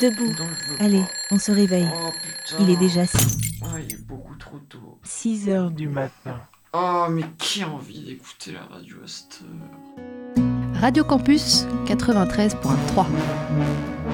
debout. Non, je veux Allez, pas. on se réveille. Oh putain. Il est déjà Ah, il est beaucoup trop tôt. 6 heures du matin. Oh, mais qui a envie d'écouter la radio à cette heure? Radio Campus 93.3.